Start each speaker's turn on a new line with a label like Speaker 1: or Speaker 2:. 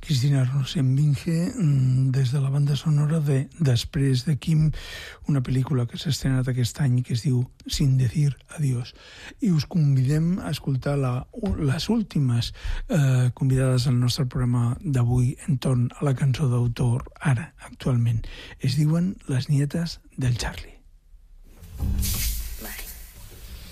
Speaker 1: Cristina Rosenvinge, des de la banda sonora de Després de Kim, una pel·lícula que s'ha estrenat aquest any que es diu Sin decir adiós. I us convidem a escoltar les últimes convidades al nostre programa d'avui entorn a la cançó d'autor ara, actualment. Es diuen Les nietes del Charlie.